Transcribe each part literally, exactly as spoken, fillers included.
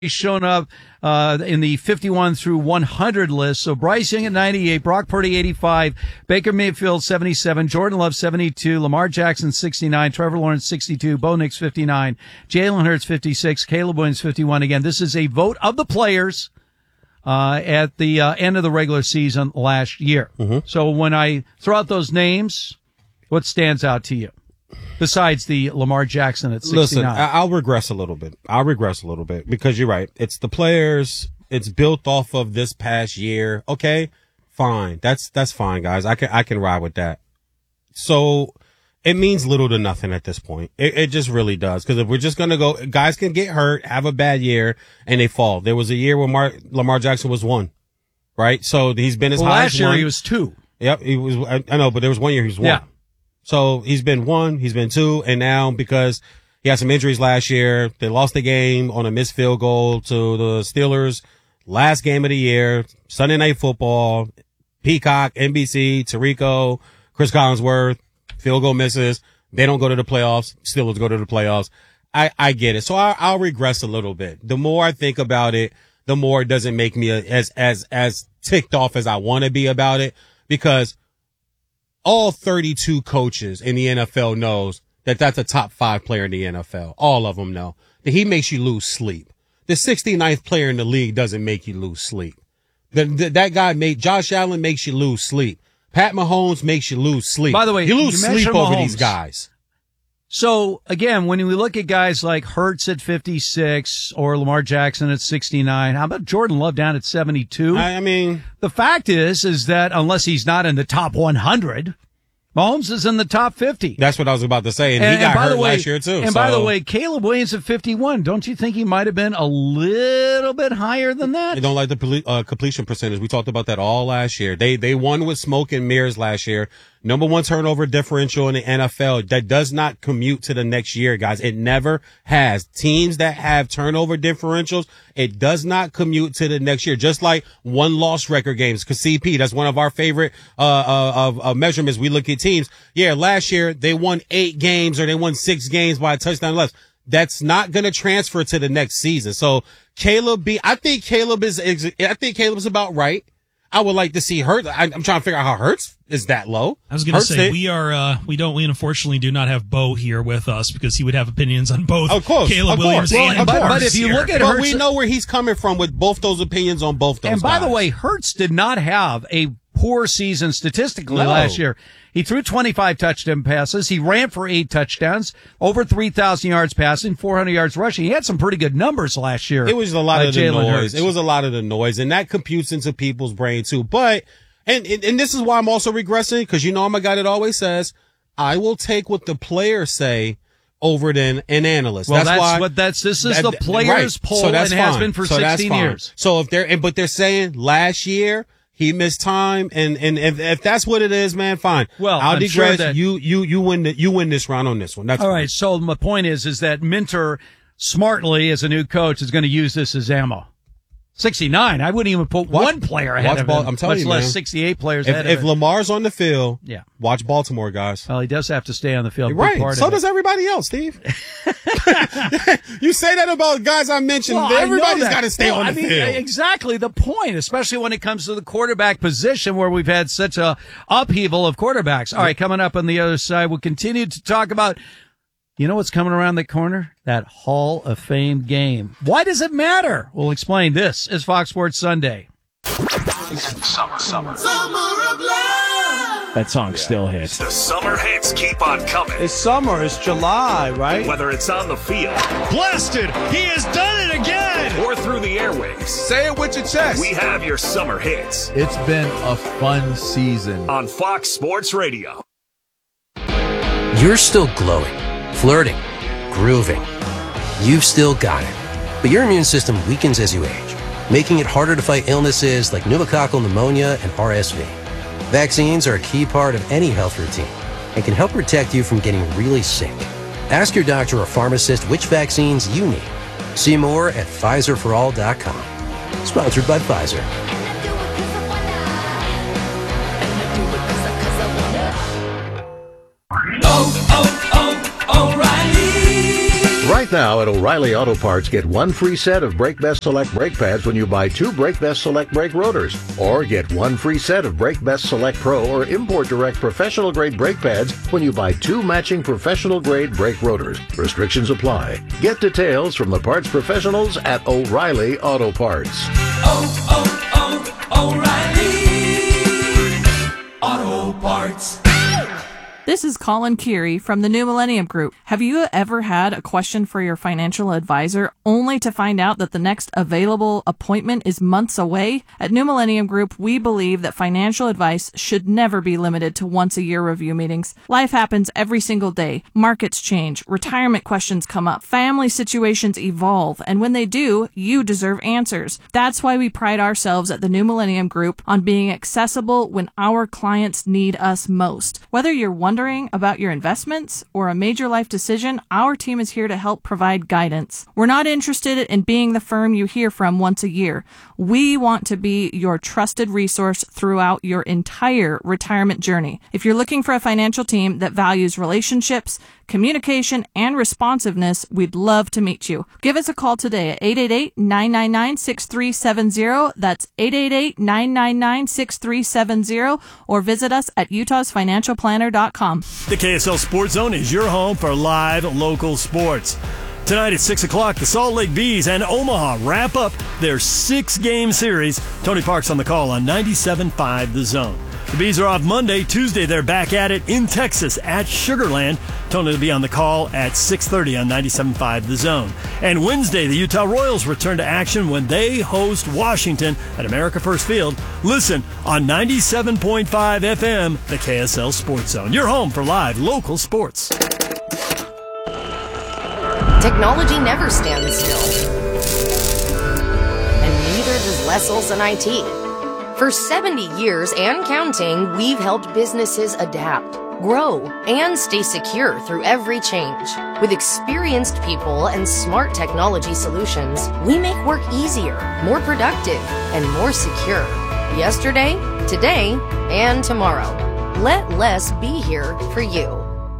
He's shown up uh in the fifty-one through one hundred list. So Bryce Young at ninety-eight, Brock Purdy eighty-five, Baker Mayfield seventy-seven, Jordan Love seventy-two, Lamar Jackson sixty-nine, Trevor Lawrence sixty-two, Bo Nix fifty-nine, Jalen Hurts fifty-six, Caleb Williams fifty-one. Again, this is a vote of the players uh at the uh, end of the regular season last year. Mm-hmm. So when I throw out those names, what stands out to you? Besides the Lamar Jackson at sixty-nine. Listen, I'll regress a little bit. I'll regress a little bit because you're right. It's the players. It's built off of this past year. Okay, fine. That's that's fine, guys. I can I can ride with that. So it means little to nothing at this point. It, it just really does. Because if we're just gonna go, guys can get hurt, have a bad year, and they fall. There was a year where Mar- Lamar Jackson was one, right? So he's been as well, high last as year one. he was two. Yep, he was. I, I know, but there was one year he was one. Yeah. So he's been one, he's been two, and now because he had some injuries last year, they lost the game on a missed field goal to the Steelers. Last game of the year, Sunday Night Football, Peacock, N B C, Tirico, Chris Collinsworth, field goal misses. They don't go to the playoffs. Steelers go to the playoffs. I, I get it. So I, I'll regress a little bit. The more I think about it, the more it doesn't make me as, as, as ticked off as I want to be about it, because all thirty-two coaches in the N F L knows that that's a top five player in the N F L. All of them know that he makes you lose sleep. The sixty-ninth player in the league doesn't make you lose sleep. The, the, that guy made, Josh Allen makes you lose sleep. Pat Mahomes makes you lose sleep. By the way, you lose you sleep over Mahomes. these guys. So again, when we look at guys like Hurts at fifty-six or Lamar Jackson at sixty-nine, how about Jordan Love down at seventy-two? I, I mean, the fact is, is that unless he's not in the top one hundred, Mahomes is in the top fifty. That's what I was about to say, and, and he got and by hurt the way, last year too. And so. by the way, Caleb Williams at fifty-one. Don't you think he might have been a little bit higher than that? They don't like the ple- uh, completion percentage. We talked about that all last year. They they won with smoke and mirrors last year. Number one turnover differential in the N F L. That does not commute to the next year, guys. It never has. Teams that have turnover differentials, it does not commute to the next year. Just like one loss record games. Cause C P, that's one of our favorite, uh, uh, of, of measurements. We look at teams. Yeah, last year they won eight games or they won six games by a touchdown less. That's not going to transfer to the next season. So Caleb B, I think Caleb is, I think Caleb's about right. I would like to see Hurts. I'm trying to figure out how Hurts is that low. I was going to say, it. we are, uh, we don't, we unfortunately do not have Bo here with us because he would have opinions on both of course, Caleb of Williams course. and well, Hurts. but, but if you here. look at but Hurts, we know where he's coming from with both those opinions on both those And by guys. the way, Hurts did not have a poor season statistically no. last year. He threw twenty-five touchdown passes. He ran for eight touchdowns, over three thousand yards passing, four hundred yards rushing. He had some pretty good numbers last year. It was a lot uh, of the Jalen noise. Hurts. It was a lot of the noise, and that computes into people's brain too. But, and, and, and this is why I'm also regressing, because you know I'm a guy that always says, I will take what the players say over than an analyst. Well, that's, that's why, what that's, this is that, the players right. poll so that's and fine. has been for so sixteen years. So if they're, and, but they're saying last year, he missed time, and, and if, if that's what it is, man, fine. Well, I'll I'm digress. sure that- you, you, you win the, you win this round on this one. That's all fine. right. So my point is, is that Minter smartly as a new coach is going to use this as ammo. sixty-nine. I wouldn't even put Watch- one player ahead watch of ball- him. I'm telling much you, less man. sixty-eight players If, ahead if of him. Lamar's on the field, Yeah. watch Baltimore, guys. Well, he does have to stay on the field. Big Right. part So of does it. everybody else, Steve. You say that about guys I mentioned. Well, I know Everybody's that. got to stay Well, on the I mean, field. Exactly the point, especially when it comes to the quarterback position where we've had such a upheaval of quarterbacks. All right, coming up on the other side, we'll continue to talk about, you know what's coming around the corner? That Hall of Fame game. Why does it matter? We'll explain. This is Fox Sports Sunday. Summer, summer. Summer of love. That song still hits. The summer hits keep on coming. It's summer. It's July, right? Whether it's on the field. Blasted! He has done it again! Or through the airwaves. Say it with your chest. We have your summer hits. It's been a fun season. On Fox Sports Radio. You're still glowing, flirting, grooving. You've still got it. But your immune system weakens as you age, making it harder to fight illnesses like pneumococcal pneumonia and R S V. Vaccines are a key part of any health routine and can help protect you from getting really sick. Ask your doctor or pharmacist which vaccines you need. See more at Pfizer for all dot com. Sponsored by Pfizer. Oh, oh, oh, O'Reilly. Right Right now at O'Reilly Auto Parts, get one free set of Brake Best Select brake pads when you buy two Brake Best Select brake rotors. Or get one free set of Brake Best Select Pro or Import Direct professional grade brake pads when you buy two matching professional grade brake rotors. Restrictions apply. Get details from the parts professionals at O'Reilly Auto Parts. Oh, oh, oh, O'Reilly Auto Parts. This is Colin Keary from the New Millennium Group. Have you ever had a question for your financial advisor only to find out that the next available appointment is months away? At New Millennium Group, we believe that financial advice should never be limited to once-a-year review meetings. Life happens every single day. Markets change. Retirement questions come up. Family situations evolve. And when they do, you deserve answers. That's why we pride ourselves at the New Millennium Group on being accessible when our clients need us most. Whether you're wondering about your investments or a major life decision, our team is here to help provide guidance. We're not interested in being the firm you hear from once a year. We want to be your trusted resource throughout your entire retirement journey. If you're looking for a financial team that values relationships, communication, and responsiveness, we'd love to meet you. Give us a call today at eight eight eight, nine nine nine, six three seven zero. That's eight eight eight, nine nine nine, six three seven zero, or visit us at utahs financial planner dot com. The K S L Sports Zone is your home for live local sports. Tonight at six o'clock, the Salt Lake Bees and Omaha wrap up their six-game series. Tony Parks on the call on ninety-seven point five The Zone. The Bees are off Monday. Tuesday, they're back at it in Texas at Sugar Land. Tony will be on the call at six thirty on ninety-seven point five The Zone. And Wednesday, the Utah Royals return to action when they host Washington at America First Field. Listen on ninety-seven point five F M, the K S L Sports Zone. Your home for live local sports. Technology never stands still. And neither does Les Olson I T. For seventy years and counting, we've helped businesses adapt, grow, and stay secure through every change. With experienced people and smart technology solutions, we make work easier, more productive, and more secure. Yesterday, today, and tomorrow. Let Les be here for you.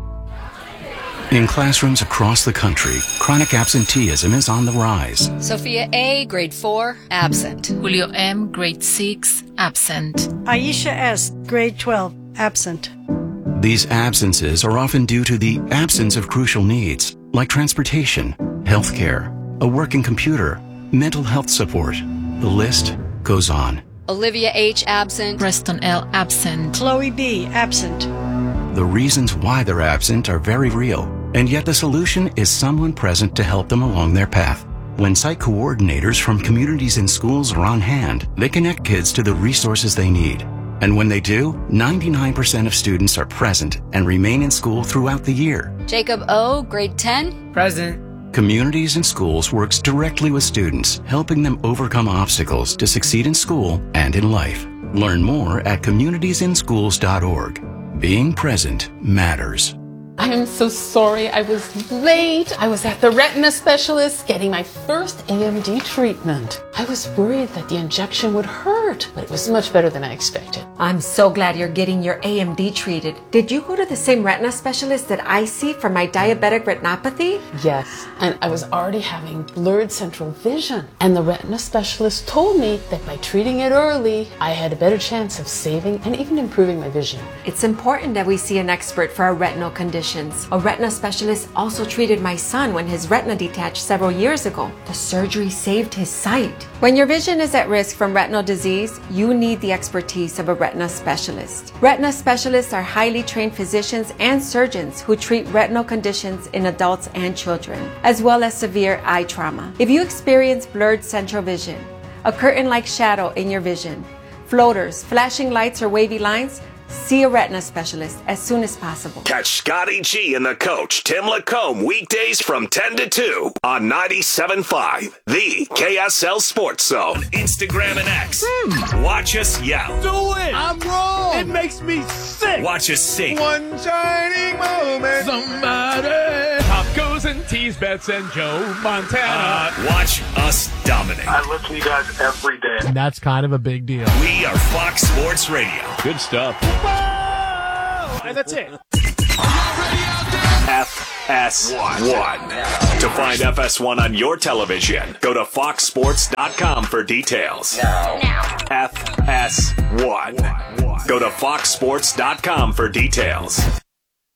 In classrooms across the country, chronic absenteeism is on the rise. Sophia A., grade four, absent. Julio M., grade six, absent. Aisha S., grade twelve, absent. These absences are often due to the absence of crucial needs, like transportation, healthcare, a working computer, mental health support. The list goes on. Olivia H., absent. Preston L., absent. Chloe B., absent. The reasons why they're absent are very real, and yet the solution is someone present to help them along their path. When site coordinators from communities and schools are on hand, they connect kids to the resources they need. And when they do, ninety-nine percent of students are present and remain in school throughout the year. Jacob O., grade ten, present. Communities and Schools works directly with students, helping them overcome obstacles to succeed in school and in life. Learn more at communities in schools dot org. Being present matters. I am so sorry I was late. I was at the retina specialist getting my first A M D treatment. I was worried that the injection would hurt, but it was much better than I expected. I'm so glad you're getting your A M D treated. Did you go to the same retina specialist that I see for my diabetic retinopathy? Yes, and I was already having blurred central vision. And the retina specialist told me that by treating it early, I had a better chance of saving and even improving my vision. It's important that we see an expert for our retinal conditions. A retina specialist also treated my son when his retina detached several years ago. The surgery saved his sight. When your vision is at risk from retinal disease, you need the expertise of a retina specialist. Retina specialists are highly trained physicians and surgeons who treat retinal conditions in adults and children, as well as severe eye trauma. If you experience blurred central vision, a curtain-like shadow in your vision, floaters, flashing lights, or wavy lines, see a retina specialist as soon as possible. Catch Scotty G and the coach, Tim Lacombe, weekdays from ten to two on ninety-seven point five, the K S L Sports Zone. Instagram and X. Hmm. Watch us yell. Do it! I'm wrong! It makes me sick! Watch us sing. One shining moment. Somebody. Tacos and tease bets and Joe Montana. Uh, watch us dominate. I listen to you guys every day. And that's kind of a big deal. We are Fox Sports Radio. Good stuff. Whoa! And that's it. F S one. To find F S one on your television, go to fox sports dot com for details. F S one. Go to fox sports dot com for details.